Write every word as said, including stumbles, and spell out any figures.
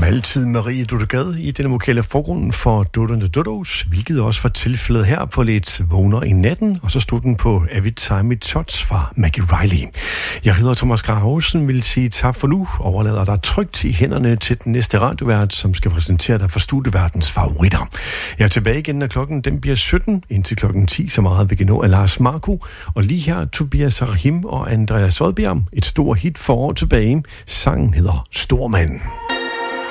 Som altid Marie Dudegade i den lokale forgrund for Doderne Dodos, hvilket også var tilfældet her på lidt Vågner i natten, og så stod den på Every Time It Touch fra Maggie Riley. Jeg hedder Thomas Grahusen, vil sige tak for nu, overlader dig trygt i hænderne til den næste radiovært, som skal præsentere dig for studieverdens favoritter. Jeg er tilbage igen, når klokken den bliver sytten, indtil klokken ti, så meget vi kan nå af Lars Marco, og lige her Tobias Rahim og Andreas Odbjerg, et stort hit for år tilbage. Sangen hedder Stormand.